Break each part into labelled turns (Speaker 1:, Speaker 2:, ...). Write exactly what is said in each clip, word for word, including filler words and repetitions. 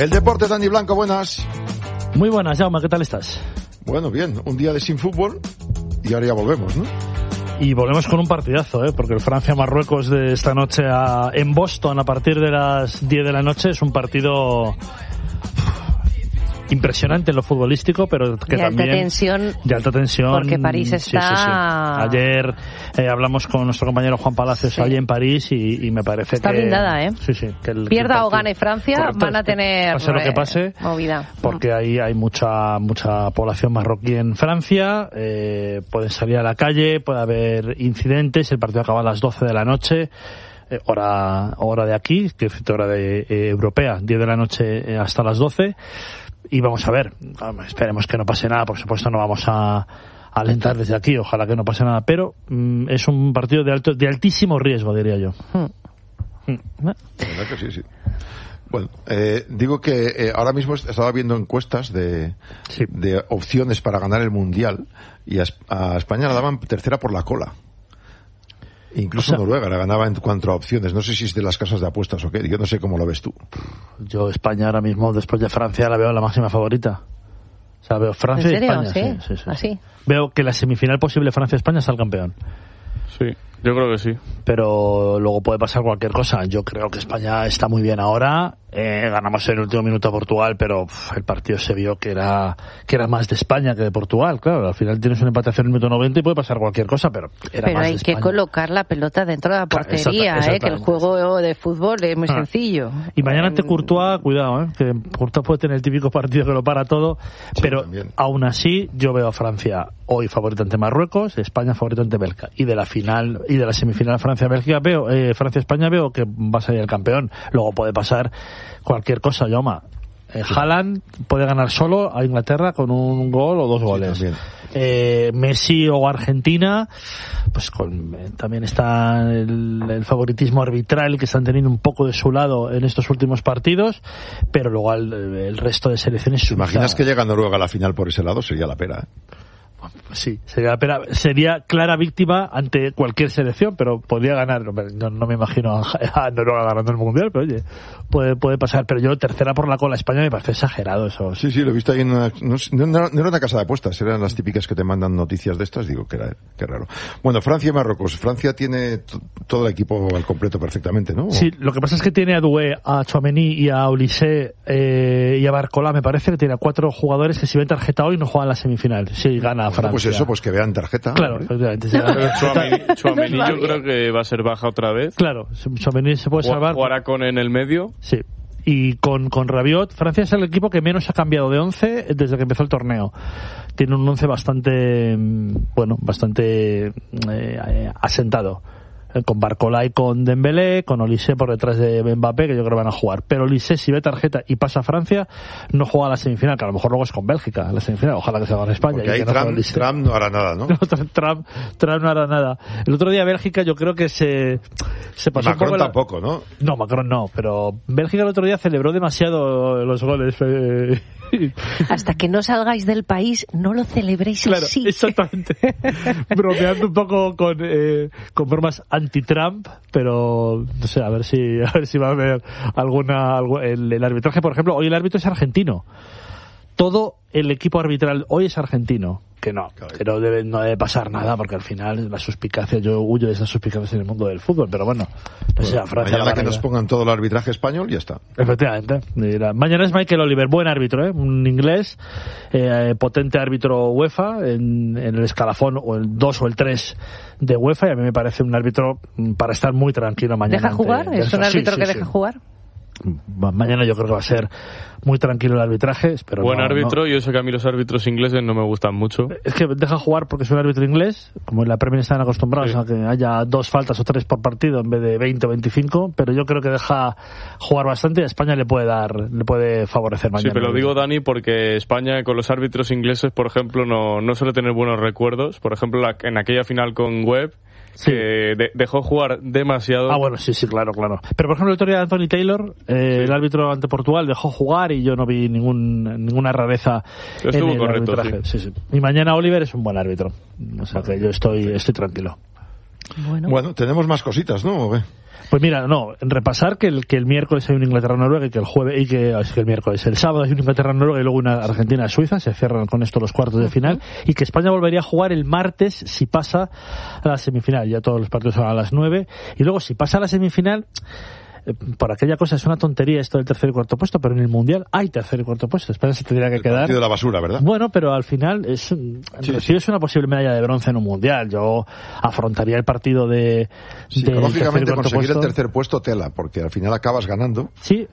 Speaker 1: El deporte, Dani Blanco, buenas.
Speaker 2: Muy buenas, Jaume, ¿qué tal estás?
Speaker 1: Bueno, bien, un día de sin fútbol y ahora ya volvemos, ¿no?
Speaker 2: Y volvemos con un partidazo, ¿eh? Porque el Francia-Marruecos de esta noche a, en Boston a partir de las diez de la noche es un partido impresionante en lo futbolístico, pero que
Speaker 3: de
Speaker 2: también...
Speaker 3: alta tensión.
Speaker 2: De alta tensión.
Speaker 3: Porque París está...
Speaker 2: Sí, sí, sí. Ayer eh, hablamos con nuestro compañero Juan Palacios, sí, allí en París y, y me parece
Speaker 3: está
Speaker 2: que...
Speaker 3: Está blindada, ¿eh?
Speaker 2: Sí, sí. Que el,
Speaker 3: Pierda
Speaker 2: que el partido,
Speaker 3: o gane Francia, correcto, van a tener...
Speaker 2: Pase lo que pase,
Speaker 3: movida.
Speaker 2: Porque ahí hay mucha mucha población marroquí en Francia, eh, pueden salir a la calle, puede haber incidentes, el partido acaba a las doce de la noche... Eh, hora hora de aquí, que es hora de, eh, europea, diez de la noche eh, hasta las doce. Y vamos a ver, esperemos que no pase nada, por supuesto no vamos a, a alentar desde aquí, ojalá que no pase nada, pero mm, es un partido de alto de altísimo riesgo, diría yo.
Speaker 1: Hmm. Hmm. La verdad que sí, sí. Bueno, eh, digo que eh, ahora mismo estaba viendo encuestas de, sí, de opciones para ganar el Mundial y a, a España la daban tercera por la cola. Incluso o sea, Noruega la ganaba en cuanto a opciones. No sé si es de las casas de apuestas o qué. Yo no sé cómo lo ves tú.
Speaker 2: Yo España ahora mismo, después de Francia, la veo la máxima favorita. O sea, veo Francia
Speaker 3: ¿En serio?
Speaker 2: y España.
Speaker 3: ¿Sí?
Speaker 2: Sí, sí, sí.
Speaker 3: ¿Así?
Speaker 2: Veo que la semifinal posible Francia-España está el campeón.
Speaker 4: Sí, yo creo que sí.
Speaker 2: Pero luego puede pasar cualquier cosa. Yo creo que España está muy bien ahora. Eh, ganamos en el último minuto a Portugal, pero uf, el partido se vio que era que era más de España que de Portugal. Claro, al final tienes una empatación en el minuto noventa y puede pasar cualquier cosa, pero era
Speaker 3: pero
Speaker 2: más
Speaker 3: hay
Speaker 2: de
Speaker 3: que
Speaker 2: España.
Speaker 3: colocar la pelota dentro de la portería,
Speaker 2: Exacta,
Speaker 3: eh, que el juego de fútbol es muy ah. sencillo.
Speaker 2: Y mañana ante Courtois, cuidado, eh, que Courtois puede tener el típico partido que lo para todo, sí, pero también. Aún así yo veo a Francia hoy favorita ante Marruecos, España favorita ante Bélgica, y de la final y de la semifinal Francia-Bélgica veo eh, Francia-España veo que va a salir el campeón. Luego puede pasar cualquier cosa, Jaume. Eh, Haaland puede ganar solo a Inglaterra con un gol o dos goles. Sí, eh, Messi o Argentina, pues con, eh, también está el, el favoritismo arbitral que están teniendo un poco de su lado en estos últimos partidos, pero luego el, el resto de selecciones...
Speaker 1: ¿Te imaginas que llega Noruega a la final por ese lado? Sería la pera, ¿eh?
Speaker 2: Sí, sería, sería clara víctima ante cualquier selección, pero podría ganar. No, no me imagino a Noruega ganando el Mundial, pero oye, puede, puede pasar. Pero yo, tercera por la cola España, me parece exagerado eso.
Speaker 1: Sí, sí, lo he visto ahí en una... No, no, no era una casa de apuestas, eran las típicas que te mandan noticias de estas, digo, que era que raro. Bueno, Francia y Marruecos. Francia tiene t- todo el equipo al completo perfectamente, ¿no?
Speaker 2: Sí, lo que pasa es que tiene a Doué, a Tchouaméni y a Olise eh, y a Barcola, me parece que tiene a cuatro jugadores que si ven tarjeta hoy no juegan la semifinal. Sí, gana Francia.
Speaker 1: Pues eso, pues que vean tarjeta.
Speaker 2: Claro, efectivamente.
Speaker 4: Tchouaméni yo creo que va a ser baja otra vez.
Speaker 2: Claro, Tchouaméni se puede salvar.
Speaker 4: Jugará con en el medio.
Speaker 2: Sí. Y con, con Rabiot, Francia es el equipo que menos ha cambiado de once desde que empezó el torneo. Tiene un once bastante, bueno, bastante eh, asentado. Con Barcola y con Dembélé, con Olise por detrás de Mbappé, que yo creo que van a jugar. Pero Olise, si ve tarjeta y pasa a Francia, no juega a la semifinal, que a lo mejor luego es con Bélgica, la semifinal. Ojalá que se haga en España.
Speaker 1: Porque ahí
Speaker 2: no
Speaker 1: Trump, Trump no hará nada, ¿no?
Speaker 2: no Trump, Trump no hará nada. El otro día Bélgica yo creo que se, se pasó
Speaker 1: Macron
Speaker 2: un poco...
Speaker 1: tampoco, ¿no?
Speaker 2: No, Macron no, pero Bélgica el otro día celebró demasiado los goles. Eh...
Speaker 3: Hasta que no salgáis del país, no lo celebréis
Speaker 2: claro,
Speaker 3: así.
Speaker 2: Exactamente. Bromeando un poco con, eh, con formas anti-Trump, pero no sé, a ver si a ver si va a haber alguna... Algo, el, el arbitraje, por ejemplo, hoy el árbitro es argentino. Todo el equipo arbitral hoy es argentino. Que no, que no debe, no debe pasar nada, porque al final la suspicacia, yo huyo de esas suspicacias en el mundo del fútbol, pero bueno, no
Speaker 1: bueno,
Speaker 2: sé, a Francia
Speaker 1: mañana que nos pongan todo el arbitraje español, ya está.
Speaker 2: Efectivamente. Mira, mañana es Michael Oliver, buen árbitro, ¿eh? Un inglés, eh, potente árbitro UEFA, en, en el escalafón, o el dos o el tres de UEFA, y a mí me parece un árbitro para estar muy tranquilo mañana.
Speaker 3: ¿Deja jugar?
Speaker 2: Ante,
Speaker 3: ¿Es un árbitro
Speaker 2: sí,
Speaker 3: que
Speaker 2: sí,
Speaker 3: deja
Speaker 2: sí.
Speaker 3: jugar?
Speaker 2: Mañana yo creo que va a ser muy tranquilo el arbitraje. Pero
Speaker 4: Buen
Speaker 2: no,
Speaker 4: árbitro,
Speaker 2: no.
Speaker 4: y eso que a mí los árbitros ingleses no me gustan mucho.
Speaker 2: Es que deja jugar porque es un árbitro inglés, como en la Premier están acostumbrados sí. a que haya dos faltas o tres por partido en vez de veinte o veinticinco, pero yo creo que deja jugar bastante y a España le puede dar, le puede favorecer mañana.
Speaker 4: Sí, pero lo digo, Dani, porque España con los árbitros ingleses, por ejemplo, no, no suele tener buenos recuerdos. Por ejemplo, la, en aquella final con Webb, sí. que de, dejó jugar demasiado.
Speaker 2: Ah, bueno, sí, sí, claro, claro. Pero, por ejemplo, la historia de Anthony Taylor, eh, sí. el árbitro ante Portugal, dejó jugar y yo no vi ningún ninguna rareza
Speaker 4: Estuvo
Speaker 2: en el
Speaker 4: correcto,
Speaker 2: arbitraje.
Speaker 4: Sí.
Speaker 2: Sí, sí. Y mañana Oliver es un buen árbitro. O sea que yo estoy, estoy tranquilo.
Speaker 1: Bueno, bueno tenemos más cositas, ¿no?
Speaker 2: Pues mira, no, repasar que el, que el miércoles hay un Inglaterra-Noruega y que el jueves, y que, es que el miércoles, el sábado hay un Inglaterra-Noruega y luego una Argentina-Suiza, se cierran con esto los cuartos de final, y que España volvería a jugar el martes si pasa a la semifinal, ya todos los partidos son a las nueve, y luego si pasa a la semifinal, por aquella cosa es una tontería esto del tercer y cuarto puesto, pero en el Mundial hay tercer y cuarto puesto. España se tendría que
Speaker 1: el
Speaker 2: quedar...
Speaker 1: partido de la basura, ¿verdad?
Speaker 2: Bueno, pero al final es, sí, sí. es una posible medalla de bronce en un Mundial. Yo afrontaría el partido de...
Speaker 1: Psicológicamente
Speaker 2: de
Speaker 1: conseguir
Speaker 2: puesto.
Speaker 1: el tercer puesto tela, porque al final acabas ganando.
Speaker 2: Sí.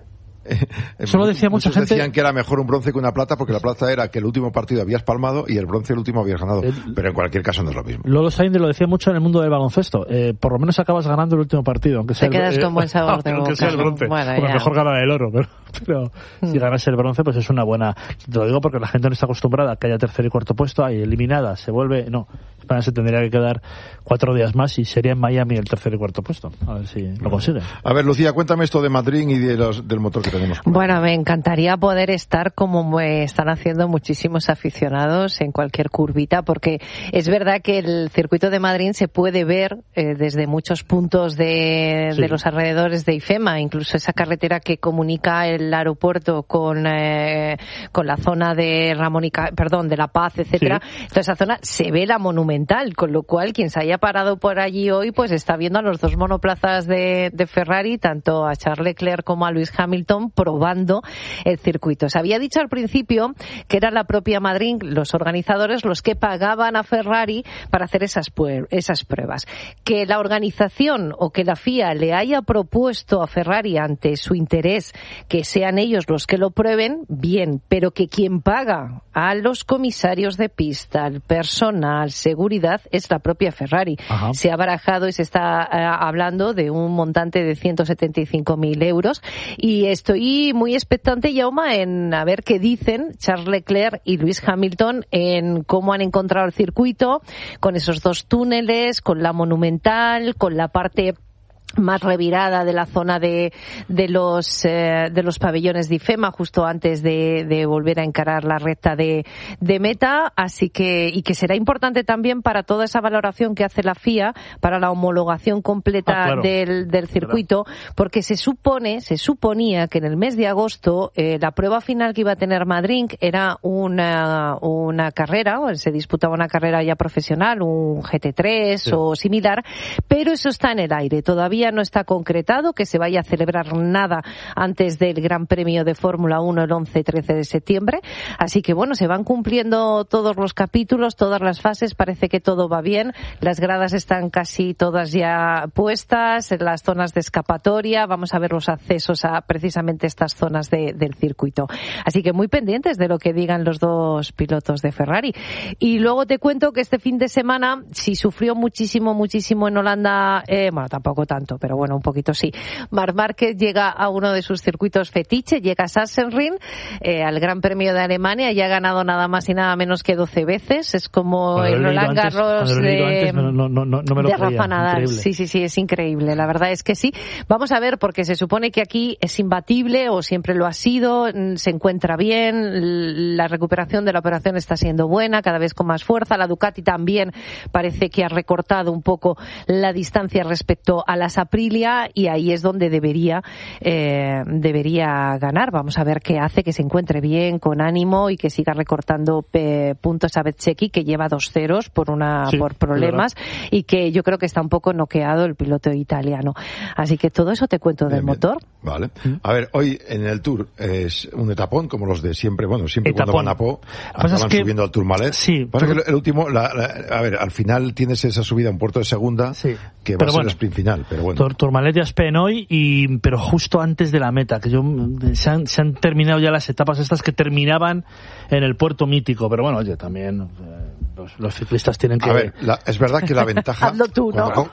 Speaker 2: Eso lo decía mucha
Speaker 1: Muchos
Speaker 2: gente.
Speaker 1: decían que era mejor un bronce que una plata, porque la plata era que el último partido habías palmado y el bronce el último habías ganado. El, pero en cualquier caso no es lo mismo.
Speaker 2: Lolo Sainz lo decía mucho en el mundo del baloncesto. Eh, por lo menos acabas ganando el último partido, aunque sea
Speaker 3: Te quedas
Speaker 2: el,
Speaker 3: con buen sabor de boca.
Speaker 2: Aunque sea el bronce.
Speaker 3: Bueno,
Speaker 2: porque mejor ganar el oro, pero, pero mm. si ganas el bronce, pues es una buena. Te lo digo porque la gente no está acostumbrada a que haya tercer y cuarto puesto, hay eliminada, se vuelve. No, España se tendría que quedar cuatro días más y sería en Miami el tercer y cuarto puesto. A ver si lo consigue.
Speaker 1: A ver, Lucía, cuéntame esto de Madrid y de los, del motor que tenemos.
Speaker 3: Bueno, me encantaría poder estar como están haciendo muchísimos aficionados en cualquier curvita, porque es verdad que el circuito de Madrid se puede ver eh, desde muchos puntos de, sí. de los alrededores de IFEMA, incluso esa carretera que comunica el aeropuerto con eh, con la zona de Ramón y Ca... perdón, de La Paz, etcétera. Sí. Toda esa zona se ve la Monumental, con lo cual quien se haya parado por allí hoy pues está viendo a los dos monoplazas de, de Ferrari, tanto a Charles Leclerc como a Lewis Hamilton, probando el circuito. Se había dicho al principio que era la propia Madrid, los organizadores, los que pagaban a Ferrari para hacer esas, esas pruebas. Que la organización o que la F I A le haya propuesto a Ferrari ante su interés que sean ellos los que lo prueben, bien, pero que quien paga a los comisarios de pista, al personal, seguridad, es la propia Ferrari. Ajá. Se ha barajado y se está uh, hablando de un montante de ciento setenta y cinco mil euros y estoy muy expectante, Jaume, en a ver qué dicen Charles Leclerc y Lewis Hamilton en cómo han encontrado el circuito, con esos dos túneles, con la Monumental, con la parte más revirada de la zona de de los eh, de los pabellones de IFEMA justo antes de, de volver a encarar la recta de, de meta, así que y que será importante también para toda esa valoración que hace la F I A para la homologación completa ah, claro. del, del circuito, claro. porque se supone, se suponía que en el mes de agosto eh, la prueba final que iba a tener Madrid era una una carrera, o se disputaba una carrera ya profesional, un G T tres sí. o similar, pero eso está en el aire, todavía no está concretado que se vaya a celebrar nada antes del Gran Premio de Fórmula uno el once y trece de septiembre. Así que bueno, se van cumpliendo todos los capítulos, todas las fases, parece que todo va bien. Las gradas están casi todas ya puestas, en las zonas de escapatoria, vamos a ver los accesos a precisamente estas zonas de, del circuito. Así que muy pendientes de lo que digan los dos pilotos de Ferrari. Y luego te cuento que este fin de semana, si sufrió muchísimo, muchísimo en Holanda, eh, bueno, tampoco tanto, pero bueno, un poquito sí. Marc Márquez llega a uno de sus circuitos fetiche, llega a Sachsenring, eh, al Gran Premio de Alemania, y ha ganado nada más y nada menos que doce veces. Es como cuando el Roland Garros de,
Speaker 2: no, no, no, no me lo
Speaker 3: de
Speaker 2: creía.
Speaker 3: Rafa Nadal.
Speaker 2: Increíble.
Speaker 3: Sí, sí, sí, es increíble. La verdad es que sí. Vamos a ver, porque se supone que aquí es imbatible, o siempre lo ha sido, se encuentra bien, la recuperación de la operación está siendo buena, cada vez con más fuerza. La Ducati también parece que ha recortado un poco la distancia respecto a las Aprilia, y ahí es donde debería eh, debería ganar. Vamos a ver qué hace, que se encuentre bien, con ánimo, y que siga recortando eh, puntos a Bezzecchi, que lleva dos ceros por una sí, por problemas, claro. y que yo creo que está un poco noqueado el piloto italiano. Así que todo eso te cuento bien, del bien. motor.
Speaker 1: Vale. A ver, hoy en el Tour es un etapón como los de siempre. Bueno, siempre etapón. Cuando van a Po acaban es que, subiendo al Tourmalet.
Speaker 2: Sí.
Speaker 1: Pasa que el, el último, la, la, a ver, al final tienes esa subida a un puerto de segunda sí. que va pero a ser bueno, el sprint final. Pero bueno.
Speaker 2: Tourmalet y Aspen hoy, y, pero justo antes de la meta, que yo se han, se han terminado ya las etapas estas que terminaban en el puerto mítico, pero bueno, oye, también eh, los, los ciclistas tienen que...
Speaker 1: A ver, la, es verdad que la ventaja...
Speaker 3: Hazlo tú, ¿no?
Speaker 1: Cuando,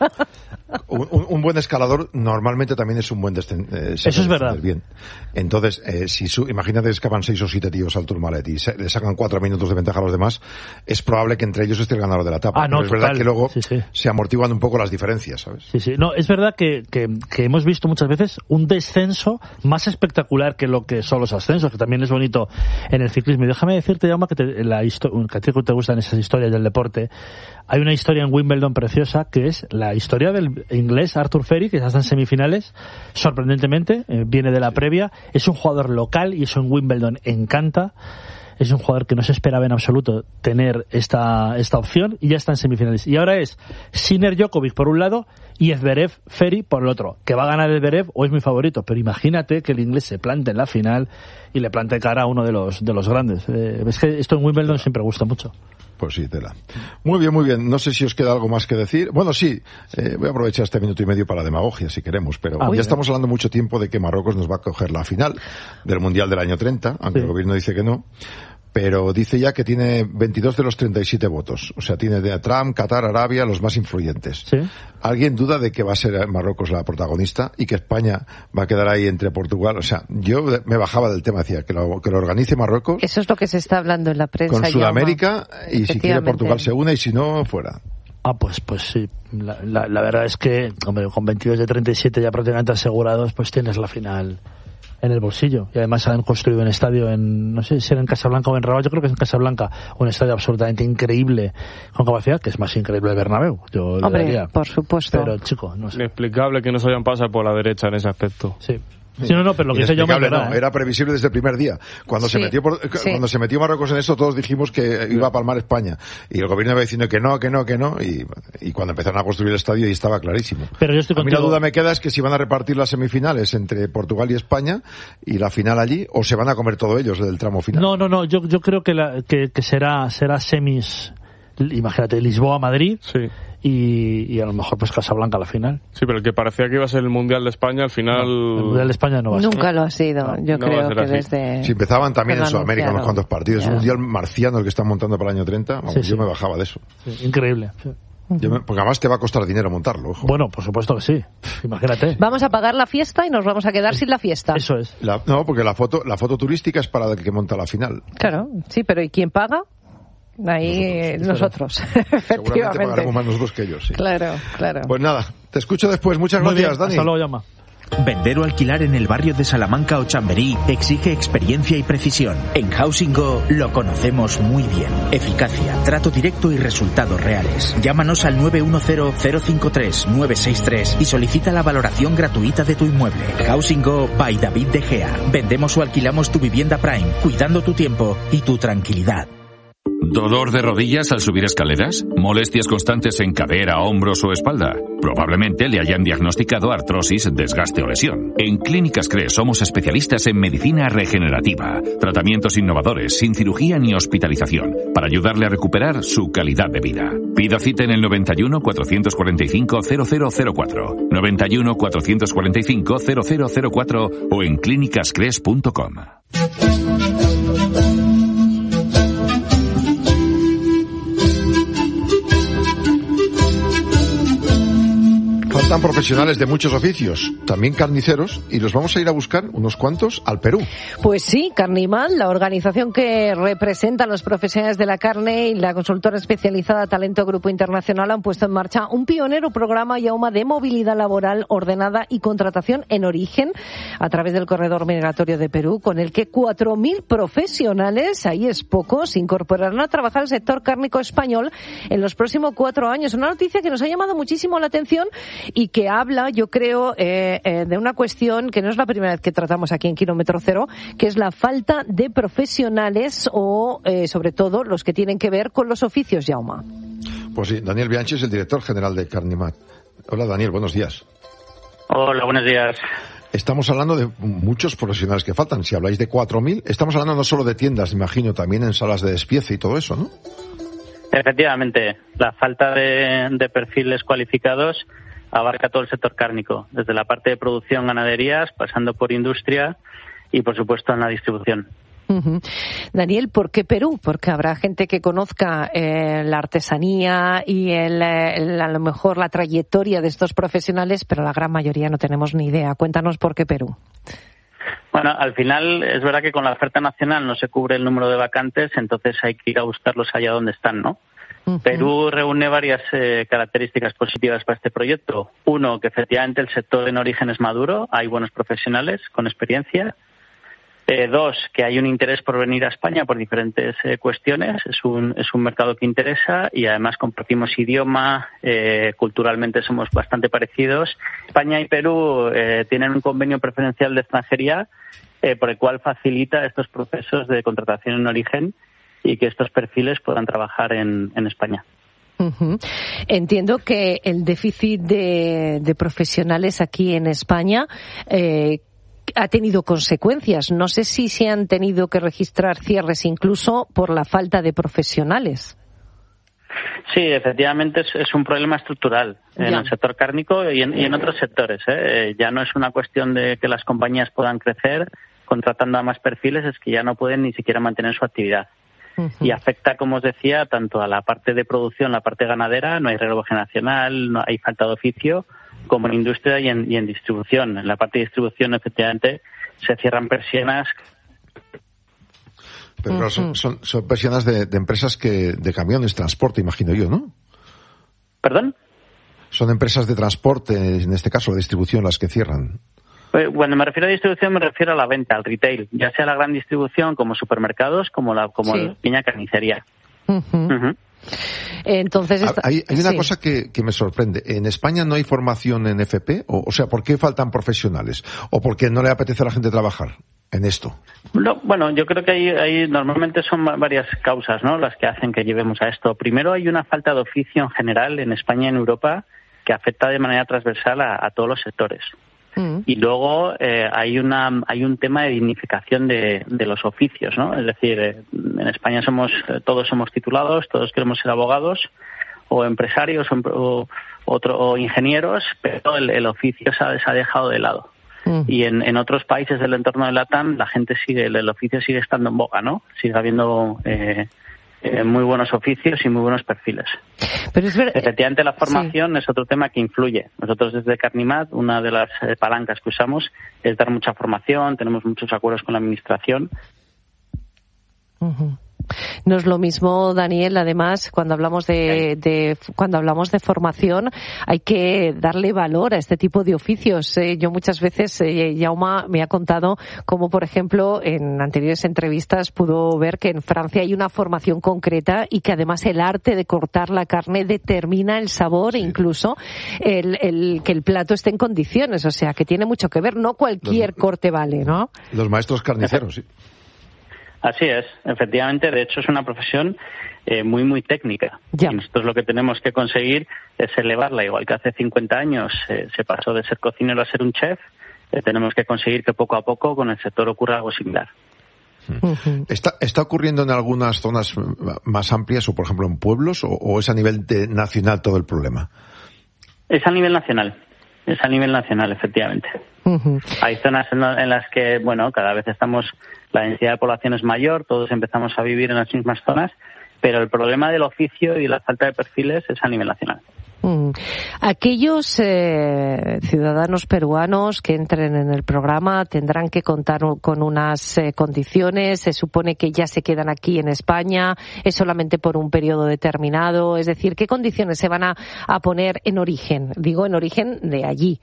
Speaker 1: un, un, un buen escalador normalmente también es un buen descend, eh,
Speaker 2: Eso es verdad.
Speaker 1: Bien. Entonces, eh, si su, imagínate que escapan seis o siete tíos al Tourmalet y se, le sacan cuatro minutos de ventaja a los demás, es probable que entre ellos esté el ganador de la etapa.
Speaker 2: Ah, no,
Speaker 1: es
Speaker 2: total.
Speaker 1: verdad que luego
Speaker 2: sí, sí.
Speaker 1: se amortiguan un poco las diferencias, ¿sabes?
Speaker 2: Sí, sí. No, es verdad que, que, que hemos visto muchas veces un descenso más espectacular que lo que son los ascensos, que también es bonito en el ciclismo. Y déjame decirte, Jaume, que, te, la histo- que a ti te gustan esas historias historias del deporte. Hay una historia en Wimbledon preciosa que es la historia del inglés Arthur Ferry, que ya está en semifinales, sorprendentemente, eh, viene de la previa, es un jugador local y eso en Wimbledon encanta. Es un jugador que no se esperaba en absoluto tener esta esta opción y ya está en semifinales. Y ahora es Sinner Djokovic por un lado y Zverev Ferry por el otro. Que va a ganar Zverev o es mi favorito, pero imagínate que el inglés se plante en la final y le plante cara a uno de los de los grandes. Eh, es que esto en Wimbledon siempre gusta mucho.
Speaker 1: Pues sí, tela. Muy bien, muy bien. No sé si os queda algo más que decir. Bueno, sí, eh, voy a aprovechar este minuto y medio para la demagogia, si queremos, pero ah, ya estamos hablando mucho tiempo de que Marruecos nos va a coger la final del Mundial del año treinta, aunque sí. El gobierno dice que no. Pero dice ya que tiene veintidós de los treinta y siete votos. O sea, tiene de Trump, Qatar, Arabia, los más influyentes. ¿Sí? ¿Alguien duda de que va a ser Marruecos la protagonista y que España va a quedar ahí entre Portugal? O sea, yo me bajaba del tema, decía que lo, que lo organice Marruecos.
Speaker 3: Eso es lo que se está hablando en la prensa.
Speaker 1: Con Sudamérica, y si quiere Portugal se une y si no, fuera.
Speaker 2: Ah, pues pues sí. La, la, la verdad es que, hombre, con veintidós de treinta y siete ya prácticamente asegurados, pues tienes la final en el bolsillo. Y además han construido un estadio en, no sé si era en Casablanca o en Rabat, yo creo que es en Casablanca, un estadio absolutamente increíble, con capacidad, que es más increíble el Bernabéu. Yo
Speaker 3: Hombre,
Speaker 2: le daría.
Speaker 3: Por supuesto.
Speaker 2: Pero, chico, no sé.
Speaker 4: Inexplicable que no se hayan pasado por la derecha en ese aspecto.
Speaker 2: Sí. Sí, no, no, pero lo que dice yo me
Speaker 1: no,
Speaker 2: ¿eh?
Speaker 1: Era previsible desde el primer día. Cuando
Speaker 3: sí,
Speaker 1: se metió por,
Speaker 3: sí.
Speaker 1: cuando se metió Marruecos en esto, todos dijimos que iba a palmar España. Y el gobierno iba diciendo que no, que no, que no. Y, y cuando empezaron a construir el estadio, ahí estaba clarísimo.
Speaker 2: Pero yo estoy
Speaker 1: a mí
Speaker 2: contigo.
Speaker 1: la duda me queda es que si van a repartir las semifinales entre Portugal y España y la final allí, o se van a comer todos ellos del tramo final.
Speaker 2: No, no, no. Yo, yo creo que, la, que, que será, será semis. Imagínate, Lisboa-Madrid.
Speaker 4: Sí.
Speaker 2: Y, y a lo mejor pues Casablanca a la final.
Speaker 4: Sí, pero el que parecía que iba a ser el Mundial de España, al final...
Speaker 2: No, el Mundial de España no va a ser.
Speaker 3: Nunca lo ha sido,
Speaker 4: no,
Speaker 3: yo
Speaker 4: no
Speaker 3: creo que
Speaker 4: así.
Speaker 3: desde...
Speaker 1: Si empezaban también en Sudamérica unos
Speaker 3: anunciaron.
Speaker 1: cuantos partidos, yeah. Un Mundial marciano el que están montando para el año treinta, vamos, sí, sí. Yo me bajaba de eso.
Speaker 2: Sí, increíble. Sí.
Speaker 1: Yo me, porque además te va a costar dinero montarlo, ojo.
Speaker 2: Bueno, por supuesto que sí. Imagínate.
Speaker 3: Vamos a pagar la fiesta y nos vamos a quedar sin la fiesta.
Speaker 2: Eso es.
Speaker 1: La, no, porque la foto, la foto turística es para el que monta la final.
Speaker 3: Claro, sí, pero ¿y quién paga? Ahí nosotros,
Speaker 1: nosotros.
Speaker 3: efectivamente.
Speaker 1: Seguramente pagaremos más nosotros que ellos, sí.
Speaker 3: Claro, claro.
Speaker 1: Pues nada, te escucho después. Muchas
Speaker 2: Muy
Speaker 1: gracias,
Speaker 2: bien,
Speaker 1: Dani.
Speaker 2: Hasta luego, llama.
Speaker 5: Vender o alquilar en el barrio de Salamanca o Chamberí exige experiencia y precisión. En Housing Go lo conocemos muy bien. Eficacia, trato directo y resultados reales. Llámanos al nueve uno cero, cero cinco tres, nueve seis tres y solicita la valoración gratuita de tu inmueble. Housing Go by David De Gea. Vendemos o alquilamos tu vivienda Prime, cuidando tu tiempo y tu tranquilidad.
Speaker 6: ¿Dolor de rodillas al subir escaleras? ¿Molestias constantes en cadera, hombros o espalda? Probablemente le hayan diagnosticado artrosis, desgaste o lesión. En Clínicas Cres somos especialistas en medicina regenerativa, tratamientos innovadores, sin cirugía ni hospitalización, para ayudarle a recuperar su calidad de vida. Pida cita en el noventa y uno, cuatrocientos cuarenta y cinco, cero cero cero cuatro, noventa y uno, cuatrocientos cuarenta y cinco, cero cero cero cuatro o en clínicas cres punto com.
Speaker 1: Faltan profesionales de muchos oficios, también carniceros, y los vamos a ir a buscar, unos cuantos, al Perú.
Speaker 3: Pues sí, Carnimal, la organización que representa a los profesionales de la carne y la consultora especializada Talento Grupo Internacional han puesto en marcha un pionero programa Yauma de movilidad laboral ordenada y contratación en origen a través del corredor migratorio de Perú, con el que cuatro mil profesionales, ahí es poco, se incorporarán a trabajar al sector cárnico español en los próximos cuatro años. Una noticia que nos ha llamado muchísimo la atención y que habla, yo creo, eh, eh, de una cuestión que no es la primera vez que tratamos aquí en Kilómetro Cero, que es la falta de profesionales o, eh, sobre todo, los que tienen que ver con los oficios, Yauma.
Speaker 1: Pues sí, Daniel Bianchi es el director general de Carnimat. Hola, Daniel, buenos días.
Speaker 7: Hola, buenos días.
Speaker 1: Estamos hablando de muchos profesionales que faltan. Si habláis de cuatro mil, estamos hablando no solo de tiendas, imagino, también en salas de despiece y todo eso, ¿no?
Speaker 7: Efectivamente, la falta de, de perfiles cualificados abarca todo el sector cárnico, desde la parte de producción, ganaderías, pasando por industria y, por supuesto, en la distribución.
Speaker 3: Uh-huh. Daniel, ¿por qué Perú? Porque habrá gente que conozca eh, la artesanía y el, el, a lo mejor la trayectoria de estos profesionales, pero la gran mayoría no tenemos ni idea. Cuéntanos por qué Perú.
Speaker 7: Bueno, al final es verdad que con la oferta nacional no se cubre el número de vacantes, entonces hay que ir a buscarlos allá donde están, ¿no? Uh-huh. Perú reúne varias eh, características positivas para este proyecto. Uno, que efectivamente el sector en origen es maduro, hay buenos profesionales con experiencia. Eh, dos, que hay un interés por venir a España por diferentes eh, cuestiones. Es un, es un mercado que interesa y además compartimos idioma, eh, culturalmente somos bastante parecidos. España y Perú eh, tienen un convenio preferencial de extranjería eh, por el cual facilita estos procesos de contratación en origen y que estos perfiles puedan trabajar en, en España.
Speaker 3: Uh-huh. Entiendo que el déficit de, de profesionales aquí en España eh, ha tenido consecuencias. No sé si se han tenido que registrar cierres incluso por la falta de profesionales.
Speaker 7: Sí, efectivamente es, es un problema estructural en ya. el sector cárnico y en, y en otros sectores. ¿eh? Ya no es una cuestión de que las compañías puedan crecer contratando a más perfiles, es que ya no pueden ni siquiera mantener su actividad. Uh-huh. Y afecta, como os decía, tanto a la parte de producción, la parte ganadera, no hay relevo generacional, no hay falta de oficio, como en industria y en, y en distribución. En la parte de distribución, efectivamente, se cierran persianas.
Speaker 1: Pero claro, son, son, son persianas de, de empresas que de camiones, transporte, imagino yo, ¿no?
Speaker 7: ¿Perdón?
Speaker 1: Son empresas de transporte, en este caso, de distribución, las que cierran.
Speaker 7: Cuando me refiero a distribución, me refiero a la venta, al retail, ya sea la gran distribución como supermercados, como la como sí. la pequeña carnicería.
Speaker 3: Uh-huh. Uh-huh. Entonces esta...
Speaker 1: hay, hay una
Speaker 3: sí.
Speaker 1: cosa que, que me sorprende. ¿En España no hay formación en F P? O, o sea, ¿por qué faltan profesionales? ¿O por qué no le apetece a la gente trabajar en esto?
Speaker 7: No, bueno, yo creo que hay, hay normalmente son varias causas, ¿no?, las que hacen que llevemos a esto. Primero, hay una falta de oficio en general en España y en Europa que afecta de manera transversal a, a todos los sectores. Mm. Y luego eh, hay una hay un tema de dignificación de, de los oficios, ¿no? Es decir, eh, en España somos eh, todos somos titulados, todos queremos ser abogados o empresarios o, o, otro, o ingenieros, pero el, el oficio se ha, se ha dejado de lado. Mm. Y en, en otros países del entorno de LATAM la gente sigue, el, el oficio sigue estando en boga, ¿no? Sigue habiendo eh, eh, muy buenos oficios y muy buenos perfiles.
Speaker 3: Pero es ver...
Speaker 7: Efectivamente, la formación sí. es otro tema que influye. Nosotros desde Carnimat, una de las eh, palancas que usamos es dar mucha formación, tenemos muchos acuerdos con la administración.
Speaker 3: Uh-huh. No es lo mismo, Daniel, además, cuando hablamos de, de cuando hablamos de formación, hay que darle valor a este tipo de oficios. Eh, yo muchas veces, eh, Jaume me ha contado cómo, por ejemplo, en anteriores entrevistas pudo ver que en Francia hay una formación concreta y que además el arte de cortar la carne determina el sabor e incluso el, el que el plato esté en condiciones. O sea, que tiene mucho que ver. No cualquier los, corte vale, ¿no?
Speaker 1: Los maestros carniceros, sí.
Speaker 7: Así es, efectivamente, de hecho es una profesión eh, muy, muy técnica.
Speaker 3: Ya.
Speaker 7: Y nosotros lo que tenemos que conseguir es elevarla, igual que hace cincuenta años eh, se pasó de ser cocinero a ser un chef, eh, tenemos que conseguir que poco a poco con el sector ocurra algo similar.
Speaker 1: Uh-huh. ¿Está, ¿Está ocurriendo en algunas zonas más amplias o, por ejemplo, en pueblos o, o es a nivel de nacional todo el problema?
Speaker 7: Es a nivel nacional. Es a nivel nacional, efectivamente. Uh-huh. Hay zonas en, lo, en las que, bueno, cada vez estamos, la densidad de población es mayor, todos empezamos a vivir en las mismas zonas, pero el problema del oficio y la falta de perfiles es a nivel nacional.
Speaker 3: Uh-huh. Aquellos eh, ciudadanos peruanos que entren en el programa tendrán que contar con unas eh, condiciones, se supone que ya se quedan aquí en España, es solamente por un periodo determinado, es decir, ¿qué condiciones se van a, a poner en origen? Digo, en origen de allí.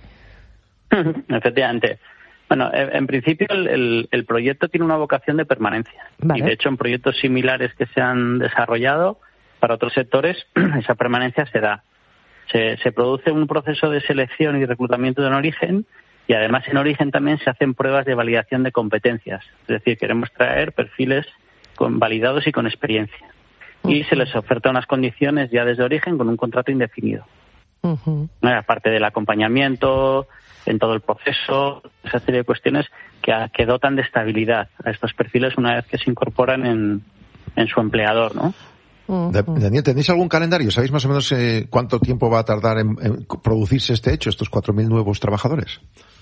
Speaker 7: Efectivamente. Bueno, en principio el, el, el proyecto tiene una vocación de permanencia. Vale. Y de hecho en proyectos similares que se han desarrollado para otros sectores, esa permanencia se da. Se, se produce un proceso de selección y reclutamiento en origen y además en origen también se hacen pruebas de validación de competencias. Es decir, queremos traer perfiles con validados y con experiencia. Uh-huh. Y se les oferta unas condiciones ya desde origen con un contrato indefinido. Uh-huh. Aparte del acompañamiento en todo el proceso, esa serie de cuestiones que, que dotan de estabilidad a estos perfiles una vez que se incorporan en, en su empleador, ¿no?
Speaker 1: Daniel, ¿tenéis algún calendario? ¿Sabéis más o menos eh, cuánto tiempo va a tardar en, en producirse este hecho, estos cuatro mil nuevos trabajadores?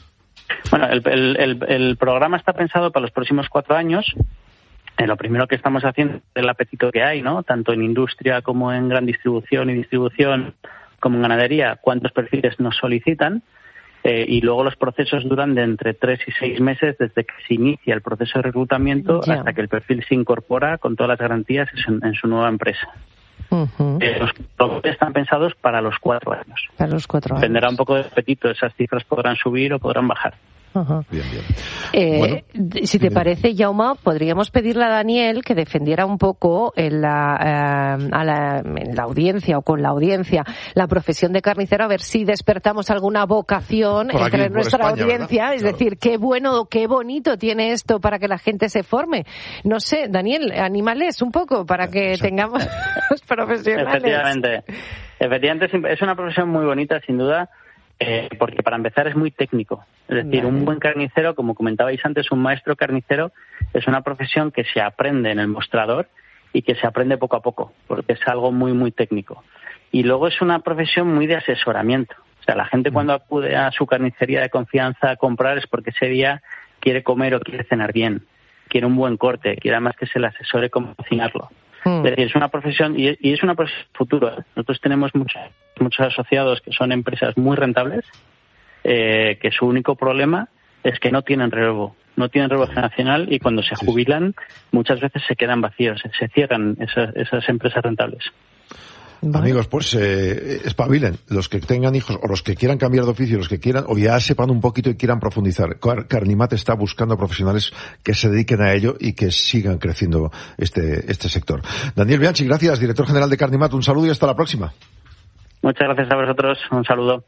Speaker 7: Bueno, el, el, el, el programa está pensado para los próximos cuatro años. Eh, lo primero que estamos haciendo es el apetito que hay, ¿no? Tanto en industria como en gran distribución y distribución, como en ganadería, cuántos perfiles nos solicitan. Eh, y luego los procesos duran de entre tres y seis meses desde que se inicia el proceso de reclutamiento yeah. hasta que el perfil se incorpora con todas las garantías en, en su nueva empresa. Uh-huh. Eh, los programas están pensados para los cuatro años.
Speaker 3: Para los cuatro años.
Speaker 7: Dependerá un poco del apetito, esas cifras podrán subir o podrán bajar.
Speaker 3: Ajá.
Speaker 1: Bien, bien.
Speaker 3: Eh,
Speaker 1: bueno,
Speaker 3: si te
Speaker 1: bien.
Speaker 3: parece, Jaume, podríamos pedirle a Daniel que defendiera un poco en la, eh, a la, en la audiencia o con la audiencia la profesión de carnicero, a ver si despertamos alguna vocación
Speaker 1: por
Speaker 3: entre
Speaker 1: aquí,
Speaker 3: nuestra
Speaker 1: España,
Speaker 3: audiencia.
Speaker 1: ¿verdad?
Speaker 3: Es
Speaker 1: Claro.
Speaker 3: decir, qué bueno, qué bonito tiene esto para que la gente se forme. No sé, Daniel, anímales un poco para que
Speaker 1: Exacto.
Speaker 3: tengamos profesionales.
Speaker 7: Efectivamente. Efectivamente, es una profesión muy bonita, sin duda, eh, porque para empezar es muy técnico. Es decir,
Speaker 3: Vale.
Speaker 7: un buen carnicero, como comentabais antes, un maestro carnicero, es una profesión que se aprende en el mostrador y que se aprende poco a poco, porque es algo muy, muy técnico. Y luego es una profesión muy de asesoramiento. O sea, la gente cuando acude a su carnicería de confianza a comprar es porque ese día quiere comer o quiere cenar bien, quiere un buen corte, quiere además que se le asesore cómo cocinarlo. Es decir, es una profesión y y es una profesión futura. Nosotros tenemos muchos, muchos asociados que son empresas muy rentables, eh, que su único problema es que no tienen relevo, no tienen relevo generacional y cuando se jubilan muchas veces se quedan vacíos, se cierran esas, esas empresas rentables.
Speaker 3: Vale.
Speaker 1: Amigos, pues eh, espabilen. Los que tengan hijos o los que quieran cambiar de oficio, los que quieran, o ya sepan un poquito y quieran profundizar. Car- Carnimat está buscando profesionales que se dediquen a ello y que sigan creciendo este, este sector. Daniel Bianchi, gracias, director general de Carnimat. Un saludo y hasta la próxima.
Speaker 7: Muchas gracias a vosotros, un saludo.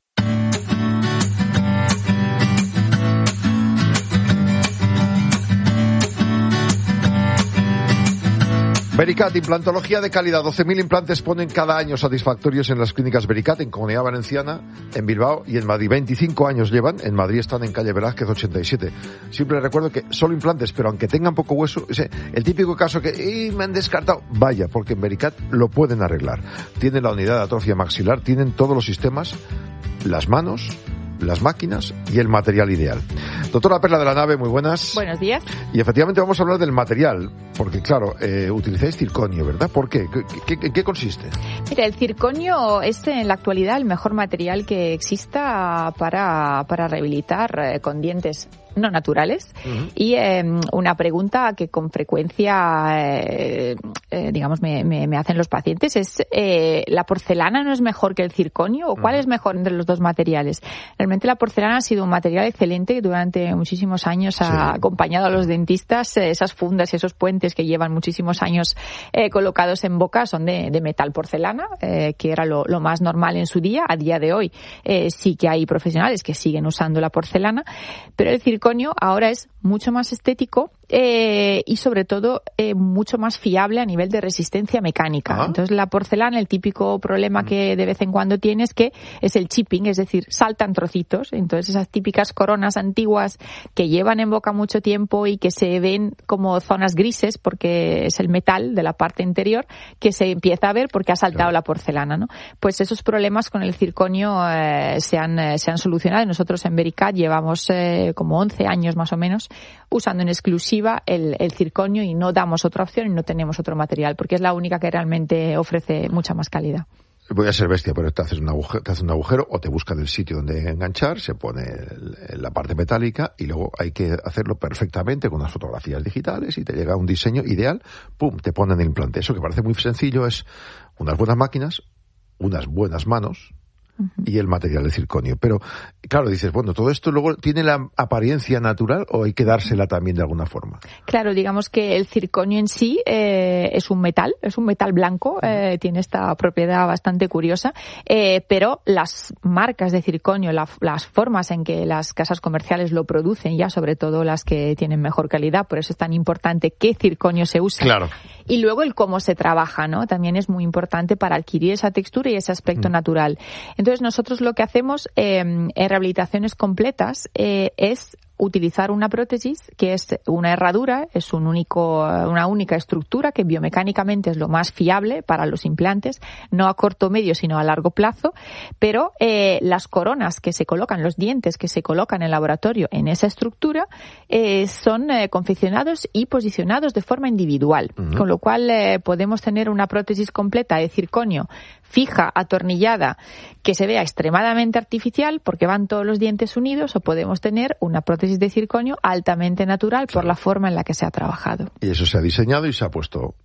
Speaker 1: Vericat, implantología de calidad. doce mil implantes ponen cada año satisfactorios en las clínicas Vericat, en Comunidad Valenciana, en Bilbao y en Madrid. veinticinco años llevan. En Madrid están en calle Velázquez ochenta y siete. Siempre recuerdo que solo implantes, pero aunque tengan poco hueso, ese, el típico caso que ¡y, me han descartado! Vaya, porque en Vericat lo pueden arreglar. Tienen la unidad de atrofia maxilar, tienen todos los sistemas, las manos, las máquinas y el material ideal. Doctora Perla de la Nave, muy buenas.
Speaker 8: Buenos días.
Speaker 1: Y efectivamente vamos a hablar del material, porque claro, eh, utilizáis circonio, ¿verdad? ¿Por qué? ¿Qué, qué, qué consiste?
Speaker 8: Mira, el circonio es en la actualidad el mejor material que exista para, para rehabilitar eh, con dientes no naturales. Uh-huh. Y eh, una pregunta que con frecuencia, eh, eh, digamos, me, me, me hacen los pacientes es, eh, ¿la porcelana no es mejor que el circonio? ¿O cuál uh-huh. es mejor entre los dos materiales? Realmente la porcelana ha sido un material excelente que durante muchísimos años sí. ha acompañado a los dentistas. Eh, esas fundas y esos puentes que llevan muchísimos años eh, colocados en boca son de, de metal porcelana, eh, que era lo, lo más normal en su día. A día de hoy eh, sí que hay profesionales que siguen usando la porcelana, pero el circonio ahora es mucho más estético eh, y sobre todo eh, mucho más fiable a nivel de resistencia mecánica. Ajá. Entonces la porcelana, el típico problema que de vez en cuando tiene es que es el chipping, es decir, saltan trocitos. Entonces esas típicas coronas antiguas que llevan en boca mucho tiempo y que se ven como zonas grises porque es el metal de la parte interior que se empieza a ver porque ha saltado claro. la porcelana, ¿no? Pues esos problemas con el circonio eh, se, han, eh, se han solucionado. Nosotros en Vericat llevamos eh, como once años más o menos usando en exclusiva el, el circonio y no damos otra opción y no tenemos otro material porque es la única que realmente ofrece mucha más calidad.
Speaker 1: Voy a ser bestia, pero te haces un agujero, te haces un agujero o te buscan el sitio donde enganchar, se pone el, la parte metálica y luego hay que hacerlo perfectamente con unas fotografías digitales y te llega un diseño ideal, pum, te ponen el implante. Eso que parece muy sencillo es unas buenas máquinas, unas buenas manos y el material de circonio. Pero, claro, dices, bueno, ¿todo esto luego tiene la apariencia natural o hay que dársela también de alguna forma?
Speaker 8: Claro, digamos que el circonio en sí eh, es un metal, es un metal blanco, eh, tiene esta propiedad bastante curiosa, eh, pero las marcas de circonio, la, las formas en que las casas comerciales lo producen, ya sobre todo las que tienen mejor calidad, por eso es tan importante qué circonio se usa.
Speaker 1: Claro.
Speaker 8: Y luego el cómo se trabaja, ¿no? También es muy importante para adquirir esa textura y ese aspecto mm. natural. Entonces nosotros lo que hacemos eh, en rehabilitaciones completas eh, es utilizar una prótesis que es una herradura, es un único, una única estructura que biomecánicamente es lo más fiable para los implantes, no a corto medio sino a largo plazo, pero eh, las coronas que se colocan, los dientes que se colocan en el laboratorio en esa estructura eh, son eh, confeccionados y posicionados de forma individual, uh-huh. con lo cual eh, podemos tener una prótesis completa de circonio fija, atornillada, que se vea extremadamente artificial porque van todos los dientes unidos, o podemos tener una prótesis de circonio altamente natural por la forma en la que se ha trabajado.
Speaker 1: Y eso se ha diseñado y se ha puesto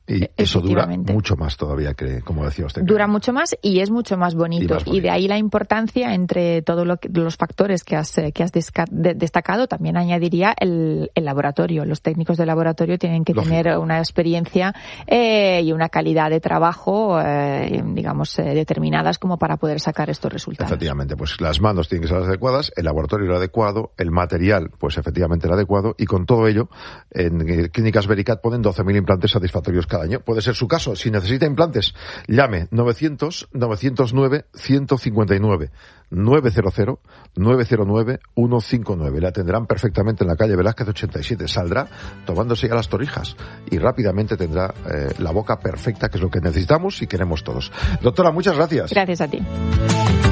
Speaker 1: Y eso dura mucho más todavía que, como decía usted.
Speaker 8: Dura mucho más y es mucho más bonito. Y, más bonito. Y de ahí la importancia entre todos lo los factores que has, que has destacado. También añadiría el, el laboratorio. Los técnicos de laboratorio tienen que Lógico. tener una experiencia eh, y una calidad de trabajo, eh, digamos, eh, determinadas como para poder sacar estos resultados.
Speaker 1: Efectivamente, pues las manos tienen que ser las adecuadas, el laboratorio el adecuado, el material, pues efectivamente el adecuado, y con todo ello, en Clínicas Vericat ponen doce mil implantes satisfactorios cada año. Puede ser su caso. Si necesita implantes, llame novecientos, novecientos nueve, ciento cincuenta y nueve, nueve cero cero, nueve cero nueve, ciento cincuenta y nueve. La atenderán perfectamente en la calle Velázquez ochenta y siete. Saldrá tomándose ya las torrijas y rápidamente tendrá eh, la boca perfecta, que es lo que necesitamos y queremos todos. Doctora, muchas gracias.
Speaker 8: Gracias a ti.